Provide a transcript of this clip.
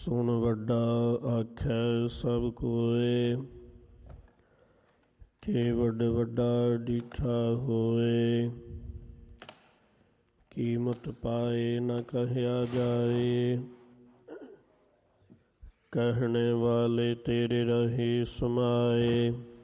ਸੁਣ ਵੱਡਾ ਆਖੈ ਸਭ ਕੋਏ, ਕਿ ਵੱਡਾ ਡੀਠਾ ਹੋਏ। ਕੀਮਤ ਪਾਏ ਨ ਕਹਿਆ ਜਾਏ, ਕਹਿਣੇ ਵਾਲੇ ਤੇਰੇ ਰਹੇ ਸਮਾਏ।